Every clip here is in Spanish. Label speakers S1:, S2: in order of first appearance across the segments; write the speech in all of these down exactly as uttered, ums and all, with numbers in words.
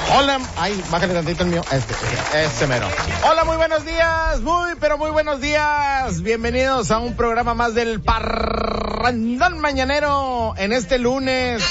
S1: Hola, ay, bájale tantito el mío, este, este mero. Hola, muy buenos días, muy, pero muy buenos días. Bienvenidos a un programa más del Parrandón Mañanero en este lunes.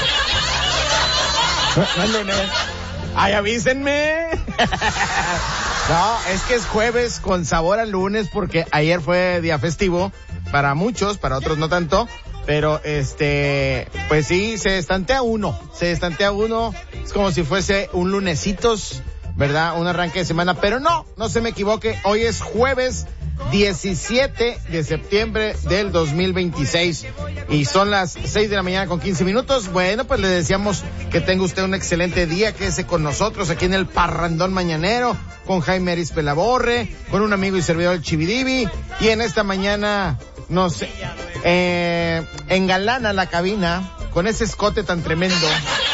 S1: No, no es lunes. Ay, avísenme. No, es que es jueves con sabor a lunes porque ayer fue día festivo para muchos, para otros no tanto. Pero, este, pues sí, se estantea uno, se estantea uno, es como si fuese un lunesitos, ¿verdad? Un arranque de semana, pero no, no se me equivoque, hoy es jueves diecisiete de septiembre del dos mil veintiséis y son las seis de la mañana con quince minutos. Bueno, pues le deseamos que tenga usted un excelente día, quédese con nosotros aquí en el Parrandón Mañanero, con Jaime Arispe Laborre, con un amigo y servidor el Chividivi, y en esta mañana nos eh, engalana la cabina con ese escote tan tremendo,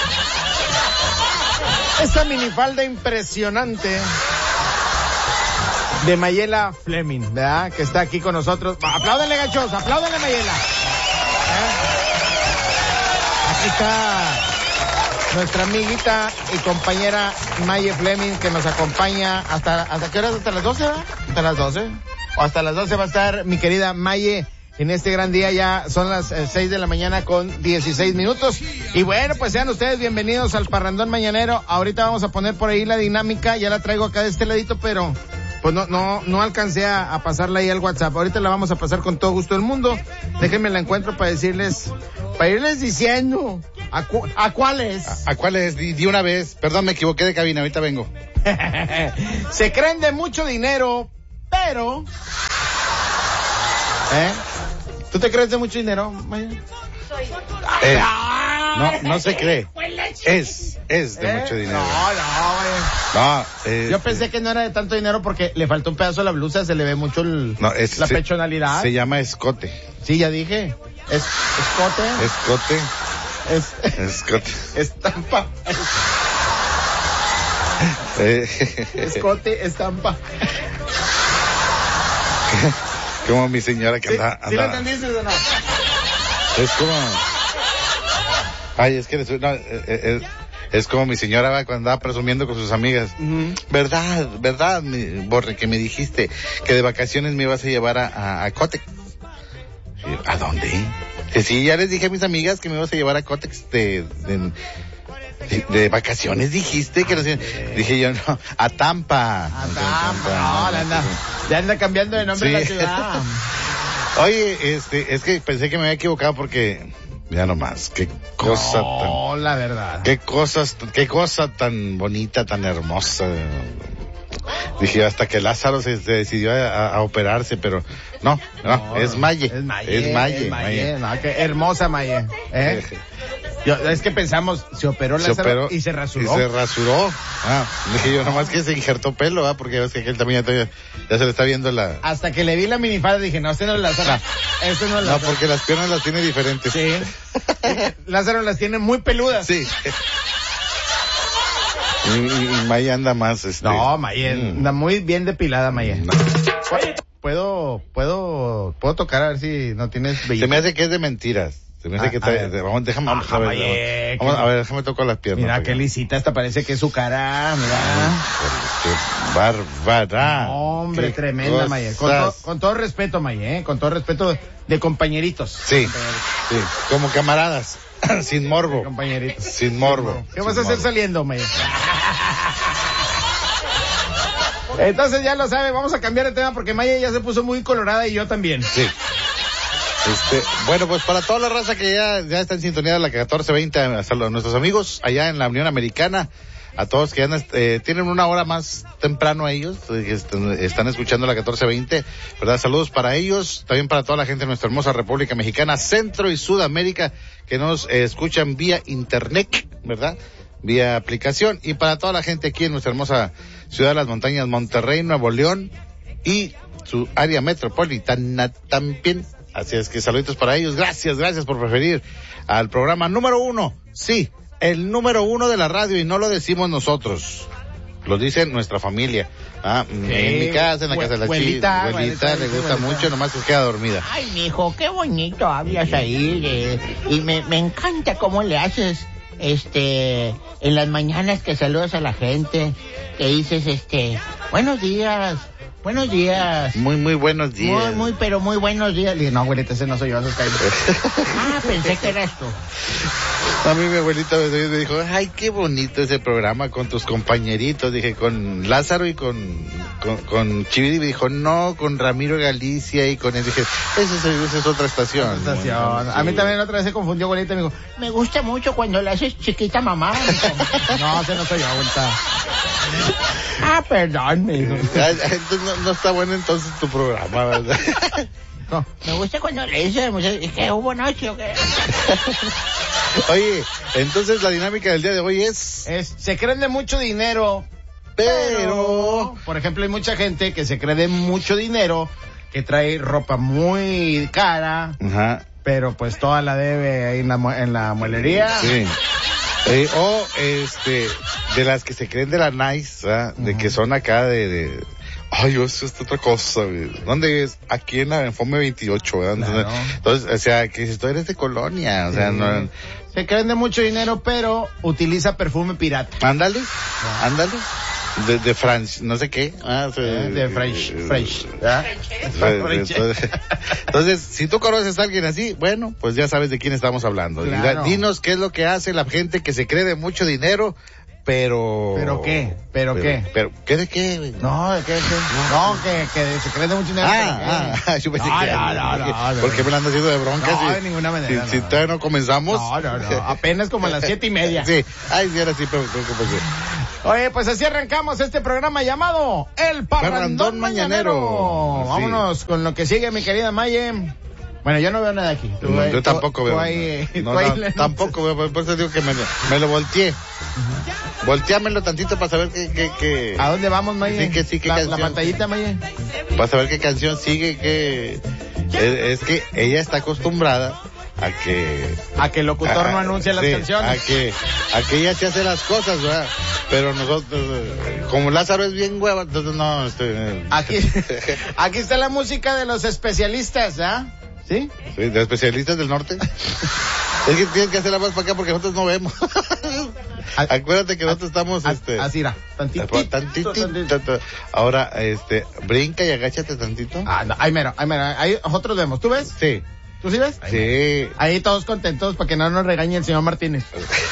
S1: esa minifalda impresionante de Mayela Fleming, ¿verdad? Que está aquí con nosotros. Apláudenle, gachos, apláudenle, Mayela. ¿Eh? Aquí está nuestra amiguita y compañera Maye Fleming, que nos acompaña hasta, ¿hasta qué horas? ¿Hasta las doce, ¿verdad? ¿Hasta las doce? O hasta las doce va a estar mi querida Maye en este gran día. Ya son las eh, seis de la mañana con dieciséis minutos. Y bueno, pues sean ustedes bienvenidos al Parrandón Mañanero. Ahorita vamos a poner por ahí la dinámica, ya la traigo acá de este ladito, pero pues no, no, no alcancé a, a pasarla ahí al WhatsApp. Ahorita la vamos a pasar con todo gusto del mundo. Déjenme la encuentro para decirles, para irles diciendo, ¿a, cu a cuáles?
S2: ¿A, a cuáles? Di, di una vez. Perdón, me equivoqué de cabina, ahorita vengo.
S1: Se creen de mucho dinero, pero... ¿Eh? ¿Tú te crees de mucho dinero, Maya?
S2: Eh, no, no se cree. Es, es de
S1: ¿Eh?
S2: mucho dinero.
S1: No, no, güey.
S2: No, eh,
S1: Yo pensé que no era de tanto dinero porque le faltó un pedazo a la blusa, se le ve mucho el,
S2: no, es,
S1: la
S2: se,
S1: pechonalidad.
S2: Se llama escote.
S1: Sí, ya dije. Es, escote.
S2: Escote.
S1: Es,
S2: escote.
S1: Estampa.
S2: Eh,
S1: Escote, estampa.
S2: Como mi señora que
S1: ¿Sí,
S2: anda...
S1: ¿sí lo
S2: anda
S1: entendiste o no?
S2: Es como... Ay, es que... No, eh, eh, es como mi señora va cuando andaba presumiendo con sus amigas. Uh-huh. Verdad, verdad, mi, Borre, que me dijiste que de vacaciones me ibas a llevar a, a, a Cotex. ¿A dónde? Que sí, ya les dije a mis amigas que me ibas a llevar a Cotex de... de De, de vacaciones dijiste que no sé, dije yo no, a Tampa.
S1: A Tampa, no, ya anda, ya anda cambiando de nombre sí. La ciudad.
S2: Oye, este, es que pensé que me había equivocado porque, ya nomás, qué cosa
S1: no, tan. No, la verdad.
S2: Qué cosas, qué cosa tan bonita, tan hermosa. Dije, hasta que Lázaro se, se decidió a, a operarse, pero no, no, no es Maye.
S1: Es Maye.
S2: Es Maye.
S1: Es Maye. Maye. No, qué hermosa Maye. ¿Eh? Yo, es que pensamos, se operó
S2: se
S1: Lázaro
S2: operó,
S1: y se rasuró.
S2: Y se rasuró. Ah, dije yo, nomás que se injertó pelo, ¿ah? Porque ves que aquel también ya, ya se le está viendo la...
S1: Hasta que le vi la minifalda dije, no, este no es Lázaro. Este no es Lázaro.
S2: No, porque las piernas las tiene diferentes.
S1: Sí. Lázaro las tiene muy peludas.
S2: Sí. Y, y, y Maya anda más, este...
S1: No, Maya mm. anda muy bien depilada, Maya. No. ¿Puedo, puedo, puedo tocar a ver si no tienes belleza?
S2: Se me hace que es de mentiras. Se me hace
S1: ah,
S2: que está, de, vamos, déjame,
S1: ah,
S2: vamos, a ver,
S1: Maye,
S2: vamos, vamos, a ver, déjame tocar las piernas.
S1: Mira qué lisita, hasta parece que es su cara, mira.
S2: Qué bárbara.
S1: No, hombre, qué tremenda, Maye. Con, to, con todo respeto, Maye, ¿eh? Con todo respeto de compañeritos.
S2: Sí, sí, como camaradas, sin morbo.
S1: Compañeritos.
S2: Sin morbo.
S1: ¿Qué vas a hacer saliendo, Maye? Entonces ya lo sabe, vamos a cambiar de tema porque Maya ya se puso muy colorada y yo también.
S2: Sí. Este, bueno, pues para toda la raza que ya, ya está en sintonía de la catorce veinte, a nuestros amigos allá en la Unión Americana, a todos que ya eh, tienen una hora más temprano a ellos, que están escuchando la catorce veinte, ¿verdad? Saludos para ellos, también para toda la gente de nuestra hermosa República Mexicana, Centro y Sudamérica, que nos eh, escuchan vía internet, ¿verdad? Vía aplicación, y para toda la gente aquí en nuestra hermosa ciudad de las montañas, Monterrey, Nuevo León y su área metropolitana también. Así es que saluditos para ellos. Gracias, gracias por preferir al programa número uno. Sí, el número uno de la radio, y no lo decimos nosotros. Lo dice nuestra familia. Ah, sí, en mi casa, en la casa de la
S1: abuelita,
S2: chica. Abuelita, le gusta abuelita. Mucho, nomás que queda dormida.
S3: Ay, mijo, qué bonito hablas ahí. Eh, y me, me encanta cómo le haces este, en las mañanas que saludas a la gente, que dices, este, buenos días, buenos días.
S2: Muy, muy buenos días.
S3: Muy, muy, pero muy buenos días. Le dije, no, abuelita, ese no soy yo, eso es Caín. Ah, pensé que eras tú.
S2: A mí mi abuelita me dijo, ay, qué bonito ese programa con tus compañeritos. Dije, con Lázaro y con, con, con Chividi. Me dijo, no, con Ramiro Galicia y con él. Dije, esa es, esa es otra estación.
S1: Otra estación.
S2: Bueno,
S1: a mí
S2: sí.
S1: también otra vez se confundió, abuelita, y me dijo,
S3: Me gusta mucho cuando le haces chiquita mamá.
S1: no, ese no soy yo, abuelita.
S3: Ah, perdón, me dijo.
S2: Ay, entonces no, no está bueno entonces tu programa, ¿verdad?
S1: No.
S3: Me gusta cuando le dices, ¿es que hubo noche o qué?
S2: Oye, entonces la dinámica del día de hoy es...
S1: Es, se creen de mucho dinero,
S2: Pero...
S1: por ejemplo, hay mucha gente que se cree de mucho dinero, que trae ropa muy cara,
S2: Ajá,
S1: pero pues toda la debe ahí en la, mu- en la muelería.
S2: sí. Eh, o, este, de las que se creen de la nice, ¿verdad? De que son acá de... de ay, eso es otra cosa, güey. ¿Dónde es? Aquí en la en Fome veintiocho, ¿verdad? Entonces,
S1: Claro.
S2: entonces, o sea, que si tú eres de Colonia, o sea,
S1: Sí.
S2: no...
S1: Se creen de mucho dinero, pero utiliza perfume pirata.
S2: Ándale, ándale. De, de France, no sé qué. Ah, sí,
S1: Eh, de French,
S2: eh,
S1: French, ¿verdad?
S2: Entonces, entonces, si tú conoces a alguien así, bueno, pues ya sabes de quién estamos hablando. Y
S1: Claro.
S2: dinos qué es lo que hace la gente que se cree de mucho dinero, pero...
S1: ¿Pero qué? ¿Pero qué?
S2: Pero, ¿qué de qué, güey?
S1: No, ¿de qué? qué? No, que, que se creen de mucho dinero.
S2: Ah,
S1: pero
S2: ah, yo pensé
S1: No,
S2: que...
S1: no, no, no, no.
S2: ¿Por qué me la andas haciendo de bronca?
S1: No,
S2: si,
S1: de ninguna manera,
S2: Si, si
S1: no.
S2: todavía no comenzamos.
S1: No, no, no. Apenas como a las siete y media.
S2: Sí, ay, sí, era así, pero creo que pues, sí.
S1: Oye, pues así arrancamos este programa llamado El Parrandón,
S2: Parrandón
S1: Mañanero.
S2: Mañanero. Sí.
S1: Vámonos con lo que sigue, mi querida Maye. Bueno, yo no veo nada aquí. Tú
S2: No,
S1: ahí-
S2: yo
S1: tú-
S2: tampoco
S1: tú
S2: veo.
S1: ahí-
S2: No,
S1: tú ahí
S2: no,
S1: le-
S2: tampoco veo, por eso digo que me, me lo volteé. Volteámelo tantito para saber qué, qué, qué,
S1: ¿A dónde vamos, Maye?
S2: Sí, que sí, qué
S1: la,
S2: canción.
S1: la pantallita, Maye.
S2: para saber qué canción sigue, que es, es que ella está acostumbrada a que
S1: A que el locutor
S2: a-
S1: no anuncie las
S2: sí,
S1: canciones.
S2: a que a que ella se hace las cosas, ¿verdad? Pero nosotros, eh, como Lázaro es bien hueva, entonces no, este,
S1: Aquí, aquí está la música de los especialistas, ¿ah? ¿Sí?
S2: sí, de especialistas del norte. Es que tienes que hacerla más para acá porque nosotros no vemos.
S1: A-
S2: Acuérdate que nosotros estamos,
S1: A-
S2: este,
S1: Así era. Tantitito.
S2: tantitito,
S1: tantitito.
S2: tantito. Ahora, este, brinca y agáchate tantito.
S1: Ah, no, ahí mero, ahí mero. Ahí nosotros vemos. ¿Tú ves?
S2: Sí,
S1: ¿Tú sí ves?
S2: sí.
S1: Ahí todos contentos para que no nos regañe el señor Martínez.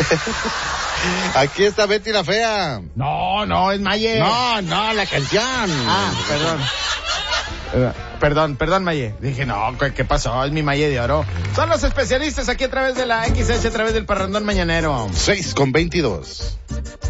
S2: Aquí está Betty la Fea.
S1: No, no, es Maye.
S2: No, no, la canción.
S1: Ah, perdón. Eh, Perdón, perdón, Maye. Dije, no, ¿qué, qué pasó? Es mi Maye de oro. Son los especialistas aquí a través de la X H, a través del Parrandón Mañanero.
S2: seis con veintidós.